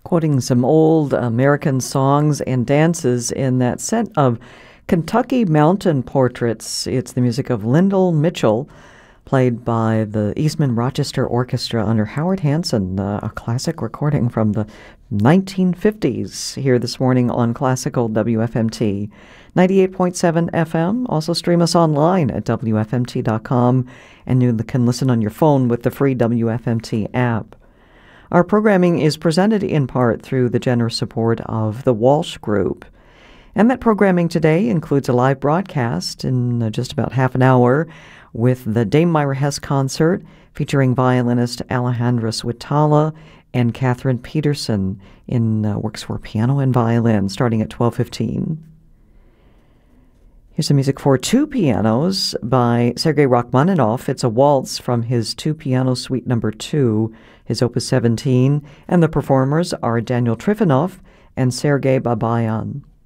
quoting some old American songs and dances in that set of Kentucky Mountain Portraits. It's the music of Lyndall Mitchell, played by the Eastman Rochester Orchestra under Howard Hanson, a classic recording from the 1950s, here this morning on Classical WFMT 98.7 FM. Also stream us online at WFMT.com, and you can listen on your phone with the free WFMT app. Our programming is presented in part through the generous support of the Walsh Group. And that programming today includes a live broadcast in just about half an hour with the Dame Myra Hess concert featuring violinist Alejandra Switala and Catherine Peterson in works for piano and violin, starting at 12:15. Here's some music for two pianos by Sergei Rachmaninoff. It's a waltz from his two-piano suite number 2, his opus 17, and the performers are Daniel Trifonov and Sergei Babayan.